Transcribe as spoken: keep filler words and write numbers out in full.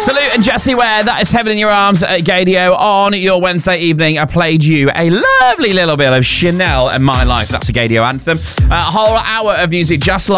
Salute and Jessie Ware, that is Heaven in Your Arms at Gadio on your Wednesday evening. I played you a lovely little bit of Chanel and My Life. That's a Gadio anthem. A whole hour of music just like